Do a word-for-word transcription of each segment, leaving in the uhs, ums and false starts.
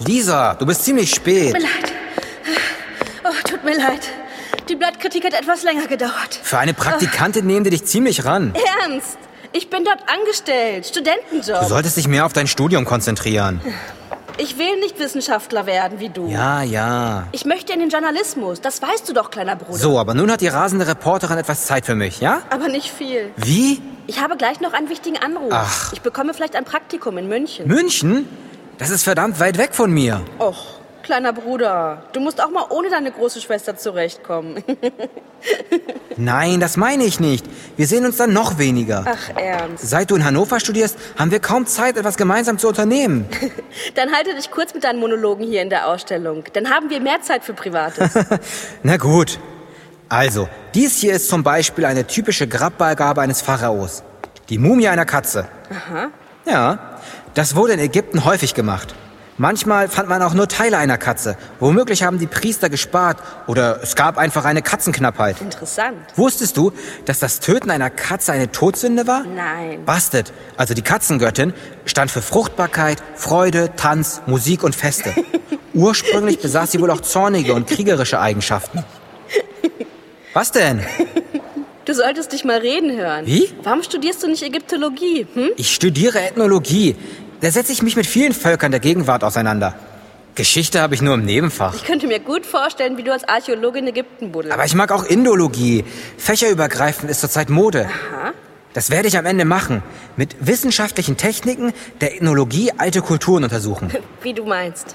Lisa, du bist ziemlich spät. Tut mir leid. Oh, tut mir leid. Die Blattkritik hat etwas länger gedauert. Für eine Praktikantin nehmen die dich ziemlich ran. Ernst? Ich bin dort angestellt. Studentenjob. Du solltest dich mehr auf dein Studium konzentrieren. Ich will nicht Wissenschaftler werden wie du. Ja, ja. Ich möchte in den Journalismus. Das weißt du doch, kleiner Bruder. So, aber nun hat die rasende Reporterin etwas Zeit für mich, ja? Aber nicht viel. Wie? Ich habe gleich noch einen wichtigen Anruf. Ach. Ich bekomme vielleicht ein Praktikum in München. München? Das ist verdammt weit weg von mir. Och, kleiner Bruder. Du musst auch mal ohne deine große Schwester zurechtkommen. Nein, das meine ich nicht. Wir sehen uns dann noch weniger. Ach, ernst. Seit du in Hannover studierst, haben wir kaum Zeit, etwas gemeinsam zu unternehmen. Dann halte dich kurz mit deinen Monologen hier in der Ausstellung. Dann haben wir mehr Zeit für Privates. Na gut. Also, dies hier ist zum Beispiel eine typische Grabbeigabe eines Pharaos. Die Mumie einer Katze. Aha. Ja, das wurde in Ägypten häufig gemacht. Manchmal fand man auch nur Teile einer Katze. Womöglich haben die Priester gespart oder es gab einfach eine Katzenknappheit. Interessant. Wusstest du, dass das Töten einer Katze eine Todsünde war? Nein. Bastet, also die Katzengöttin, stand für Fruchtbarkeit, Freude, Tanz, Musik und Feste. Ursprünglich besaß sie wohl auch zornige und kriegerische Eigenschaften. Was denn? Du solltest dich mal reden hören. Wie? Warum studierst du nicht Ägyptologie, hm? Ich studiere Ethnologie. Da setze ich mich mit vielen Völkern der Gegenwart auseinander. Geschichte habe ich nur im Nebenfach. Ich könnte mir gut vorstellen, wie du als Archäologe in Ägypten buddelst. Aber ich mag auch Indologie. Fächerübergreifend ist zurzeit Mode. Aha. Das werde ich am Ende machen. Mit wissenschaftlichen Techniken der Ethnologie alte Kulturen untersuchen. Wie du meinst.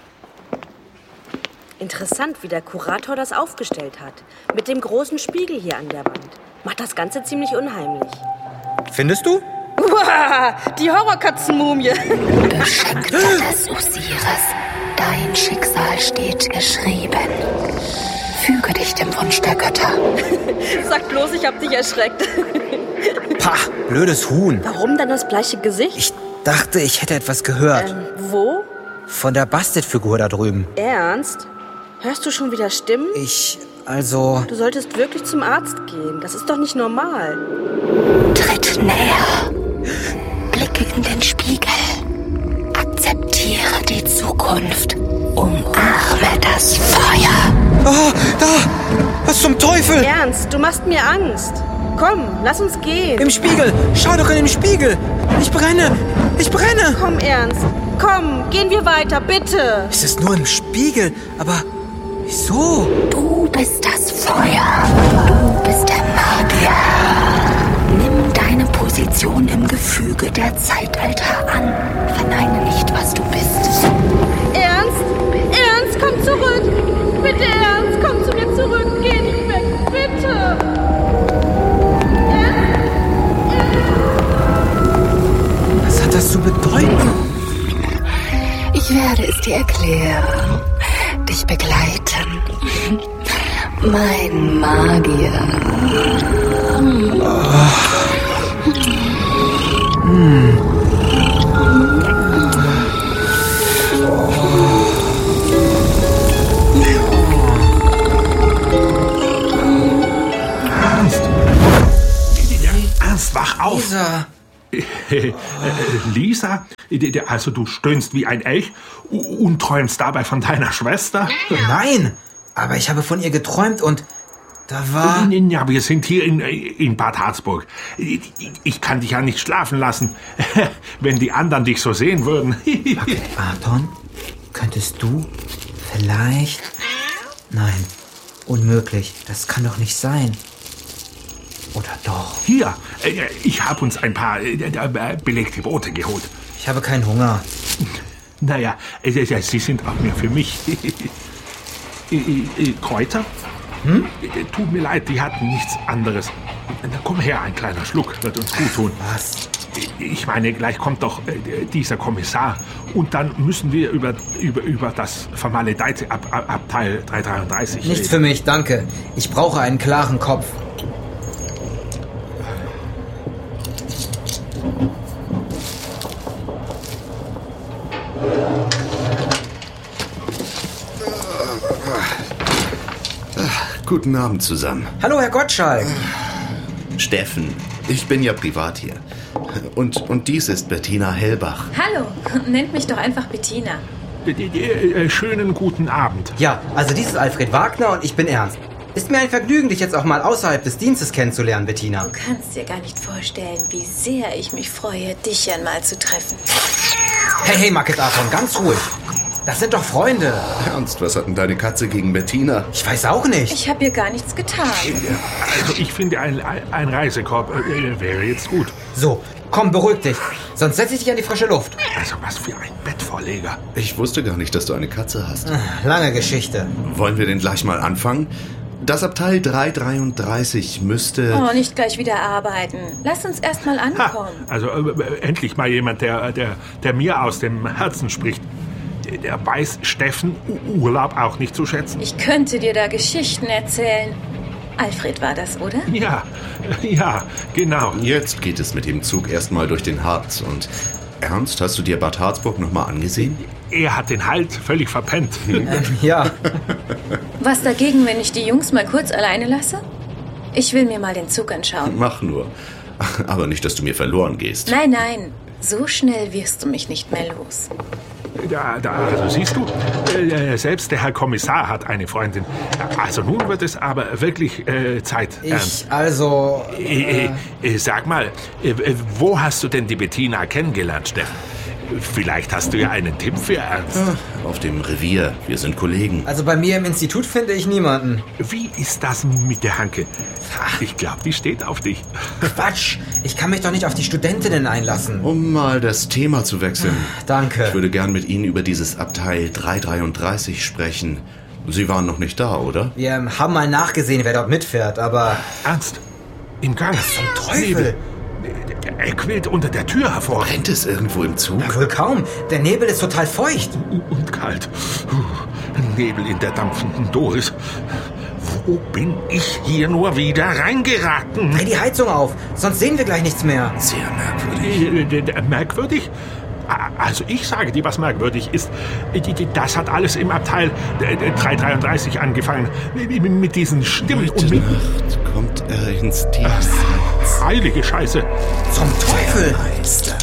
Interessant, wie der Kurator das aufgestellt hat. Mit dem großen Spiegel hier an der Wand. Macht das Ganze ziemlich unheimlich. Findest du? Uah, die Horrorkatzenmumie. Geschenk des Osiris. Dein Schicksal steht geschrieben. Füge dich dem Wunsch der Götter. Sag bloß, ich hab dich erschreckt. Pah, blödes Huhn. Warum dann das bleiche Gesicht? Ich dachte, ich hätte etwas gehört. Ähm, wo? Von der Bastet-Figur da drüben. Ernst? Hörst du schon wieder Stimmen? Ich, also... Du solltest wirklich zum Arzt gehen. Das ist doch nicht normal. Tritt näher. Blicke in den Spiegel. Akzeptiere die Zukunft. Umarme das Feuer. Oh, da! Was zum Teufel? Ernst, du machst mir Angst. Komm, lass uns gehen. Im Spiegel! Schau doch in den Spiegel! Ich brenne! Ich brenne! Komm, Ernst. Komm, gehen wir weiter, bitte. Es ist nur im Spiegel, aber wieso? Du bist das Feuer. Du bist der Magier. Nimm deine Position im Gefüge der Zeitalter an. Verneine nicht, was du bist. Ernst? Ernst, komm zurück. Bitte, Ernst, komm zu mir zurück. Geh nicht weg, bitte. Was hat das zu bedeuten? Ich werde es dir erklären. Dich begleiten. Mein Magier. Oh. Hm. Ernst, wach auf! Lisa! Äh, Lisa? Also du stöhnst wie ein Elch und träumst dabei von deiner Schwester? Nein, aber ich habe von ihr geträumt und da war... Ja, wir sind hier in, in Bad Harzburg. Ich kann dich ja nicht schlafen lassen, wenn die anderen dich so sehen würden. Okay, Anton, könntest du vielleicht... Nein, unmöglich, das kann doch nicht sein. Oder doch? Hier, ich habe uns ein paar belegte Brote geholt. Ich habe keinen Hunger. Naja, sie sind auch mehr für mich. Kräuter? Hm? Tut mir leid, die hatten nichts anderes. Na, komm her, ein kleiner Schluck wird uns gut tun. Was? Ich meine, gleich kommt doch äh, dieser Kommissar. Und dann müssen wir über, über, über das vermaledeite Ab, Ab, Abteil dreihundertdreiunddreißig Nichts reden. für mich, danke. Ich brauche einen klaren Kopf. Guten Abend zusammen. Hallo, Herr Gottschalk. Steffen, ich bin ja privat hier. Und, und dies ist Bettina Hellbach. Hallo, nennt mich doch einfach Bettina. Äh, schönen guten Abend. Ja, also dies ist Alfred Wagner und ich bin Ernst. Ist mir ein Vergnügen, dich jetzt auch mal außerhalb des Dienstes kennenzulernen, Bettina. Du kannst dir gar nicht vorstellen, wie sehr ich mich freue, dich einmal zu treffen. Hey, hey, Market Arton, ganz ruhig. Das sind doch Freunde. Ernst, was hat denn deine Katze gegen Bettina? Ich weiß auch nicht. Ich habe ihr gar nichts getan. Also ich finde, ein, ein Reisekorb äh, wäre jetzt gut. So, komm, beruhig dich. Sonst setze ich dich an die frische Luft. Also was für ein Bettvorleger. Ich wusste gar nicht, dass du eine Katze hast. Lange Geschichte. Wollen wir denn gleich mal anfangen? Das Abteil drei dreiunddreißig müsste... Oh, nicht gleich wieder arbeiten. Lass uns erst mal ankommen. Ha, also äh, endlich mal jemand, der, der, der mir aus dem Herzen spricht. Der weiß Steffen Urlaub auch nicht zu schätzen. Ich könnte dir da Geschichten erzählen. Alfred war das, oder? Ja, ja, genau. Jetzt geht es mit dem Zug erstmal durch den Harz. Und Ernst, hast du dir Bad Harzburg nochmal angesehen? Er hat den Halt völlig verpennt. Ähm, ja. Was dagegen, wenn ich die Jungs mal kurz alleine lasse? Ich will mir mal den Zug anschauen. Mach nur. Aber nicht, dass du mir verloren gehst. Nein, nein. So schnell wirst du mich nicht mehr los. Da, da, also siehst du, äh, selbst der Herr Kommissar hat eine Freundin. Also nun wird es aber wirklich äh, Zeit, Ernst. Ich, also... Äh, äh, äh, sag mal, äh, wo hast du denn die Bettina kennengelernt, Steffen? Vielleicht hast du ja einen Tipp für Ernst. Auf dem Revier. Wir sind Kollegen. Also bei mir im Institut finde ich niemanden. Wie ist das mit der Hanke? Ich glaube, die steht auf dich. Quatsch. Ich kann mich doch nicht auf die Studentinnen einlassen. Um mal das Thema zu wechseln. Danke. Ich würde gern mit Ihnen über dieses Abteil drei dreiunddreißig sprechen. Sie waren noch nicht da, oder? Wir haben mal nachgesehen, wer dort mitfährt, aber... Ernst? Im Gang? Was zum Teufel? Er quillt unter der Tür hervor. Brennt es irgendwo im Zug? Na, wohl kaum. Der Nebel ist total feucht. Und kalt. Nebel in der dampfenden Doris. Wo bin ich hier nur wieder reingeraten? Dreh die Heizung auf, sonst sehen wir gleich nichts mehr. Sehr merkwürdig. Äh, Merkwürdig? Also ich sage dir, was merkwürdig ist. Das hat alles im Abteil drei dreiunddreißig angefangen. Mit diesen Stimmen Heute und mit... Nacht kommt er ins Dienst. Heilige Scheiße. Zum Teufel! Meister.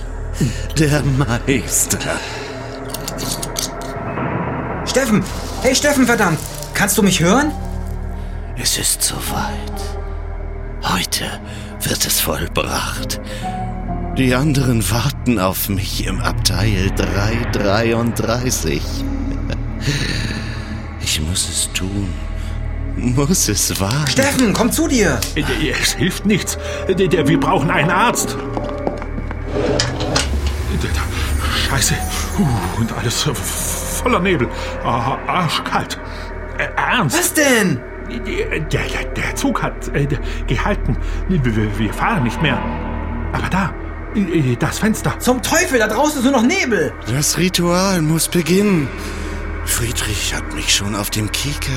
Der Meister. Steffen! Hey Steffen, verdammt! Kannst du mich hören? Es ist soweit. Heute wird es vollbracht. Die anderen warten auf mich im Abteil drei dreiunddreißig. Ich muss es tun. Muss es wagen. Steffen, komm zu dir! Es hilft nichts. Wir brauchen einen Arzt. Scheiße. Und alles voller Nebel. Arschkalt. Ernst. Was denn? Der, der, der Zug hat äh, gehalten. Wir, wir fahren nicht mehr. Aber da, äh, das Fenster. Zum Teufel, da draußen ist nur noch Nebel. Das Ritual muss beginnen. Friedrich hat mich schon auf dem Kieker.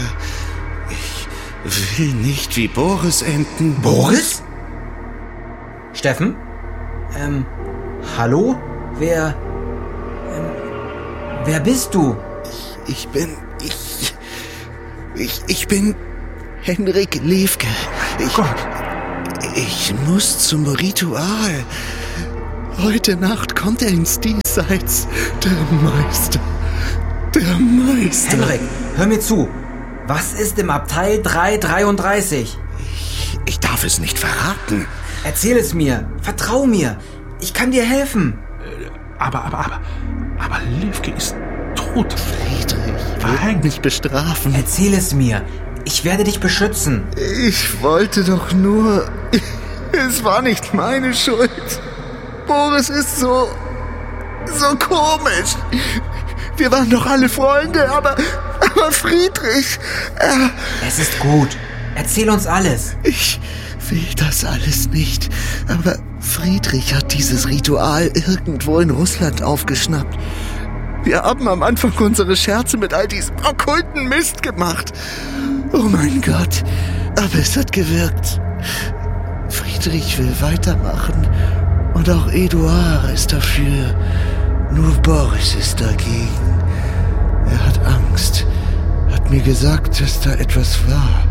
Ich will nicht wie Boris enden. Boris? Steffen? Ähm, hallo? Wer... Ähm, wer bist du? Ich, ich bin... Ich... Ich, ich bin... Henrik Liefke. Ich... Gott. Ich muss zum Ritual. Heute Nacht kommt er ins Diesseits. Der Meister. Der Meister. Henrik, hör mir zu. Was ist im Abteil drei dreiunddreißig? Ich, ich darf es nicht verraten. Erzähl es mir. Vertrau mir. Ich kann dir helfen. Aber, aber, aber... Aber Liefke ist tot. Friedrich Verhängt. wird mich bestrafen. Erzähl es mir. Ich werde dich beschützen. Ich wollte doch nur... Es war nicht meine Schuld. Boris ist so... so komisch. Wir waren doch alle Freunde, aber... aber Friedrich... Er, Es ist gut. Erzähl uns alles. ich will das alles nicht. Aber Friedrich hat dieses Ritual irgendwo in Russland aufgeschnappt. Wir haben am Anfang unsere Scherze mit all diesem okkulten Mist gemacht. Oh mein Gott, aber es hat gewirkt. Friedrich will weitermachen und auch Eduard ist dafür. Nur Boris ist dagegen. Er hat Angst, hat mir gesagt, dass da etwas war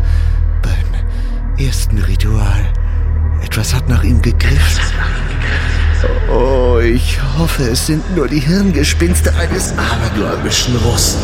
beim ersten Ritual. Etwas hat nach ihm gegriffen. Oh, Ich hoffe, es sind nur die Hirngespinste eines abergläubischen Russen.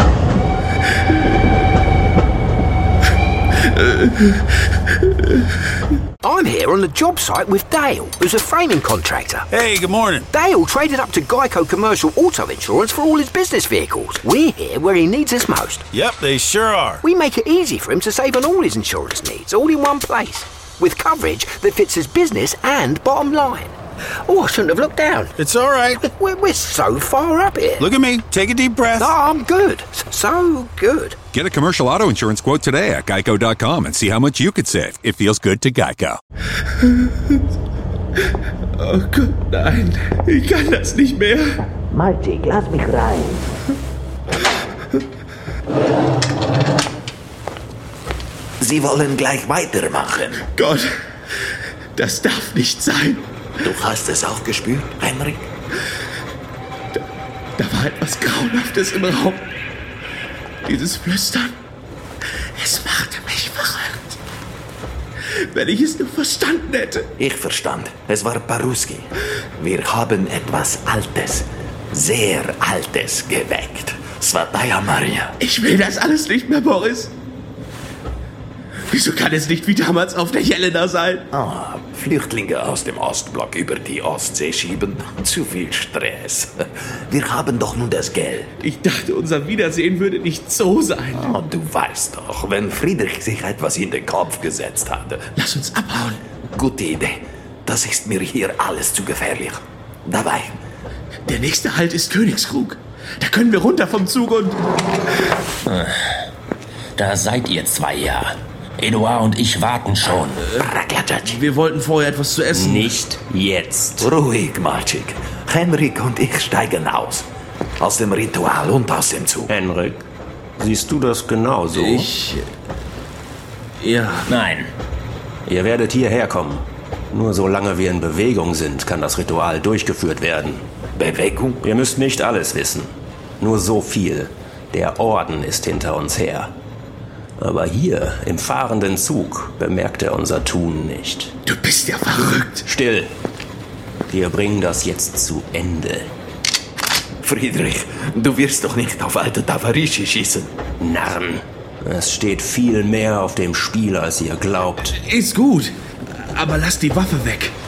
I'm here on the job site with Dale, who's a framing contractor. Hey, good morning. Dale traded up to Geico Commercial Auto Insurance for all his business vehicles. We're here where he needs us most. Yep, they sure are. We make it easy for him to save on all his insurance needs, all in one place, with coverage that fits his business and bottom line. Oh, I shouldn't have looked down. It's all right. We're, we're so far up here. Look at me. Take a deep breath. No, I'm good. So good. Get a commercial auto insurance quote today at geico dot com and see how much you could save. It feels good to Geico. Oh Gott, nein. Ich kann das nicht mehr. Maltik, lass mich rein. Sie wollen gleich weitermachen. Gott, das darf nicht sein. Du hast es auch gespürt, Henrik? Da, da war etwas Grauenhaftes im Raum. Dieses Flüstern, es machte mich verrückt. Wenn ich es nur verstanden hätte. Ich verstand. Es war Paruski. Wir haben etwas Altes, sehr Altes geweckt. Svataya Maria. Ich will das alles nicht mehr, Boris. Wieso kann es nicht wie damals auf der Jelena sein? Ah, Flüchtlinge aus dem Ostblock über die Ostsee schieben. Zu viel Stress. Wir haben doch nun das Geld. Ich dachte, unser Wiedersehen würde nicht so sein. Oh, du weißt doch, wenn Friedrich sich etwas in den Kopf gesetzt hatte. Lass uns abhauen. Gute Idee. Das ist mir hier alles zu gefährlich. Dabei. Der nächste Halt ist Königskrug. Da können wir runter vom Zug und... Da seid ihr zwei ja. Eduard und ich warten schon. Wir wollten vorher etwas zu essen. Nicht jetzt. Ruhig, Malchik. Henrik und ich steigen aus. Aus dem Ritual und aus dem Zug. Henrik, siehst du das genauso? Ich... Ja. Nein. Ihr werdet hierher kommen. Nur solange wir in Bewegung sind, kann das Ritual durchgeführt werden. Bewegung? Ihr müsst nicht alles wissen. Nur so viel. Der Orden ist hinter uns her. Aber hier, im fahrenden Zug, bemerkt er unser Tun nicht. Du bist ja verrückt. Still. Wir bringen das jetzt zu Ende. Friedrich, du wirst doch nicht auf alte Tavarischi schießen. Narren. Es steht viel mehr auf dem Spiel, als ihr glaubt. Ist gut. Aber lass die Waffe weg.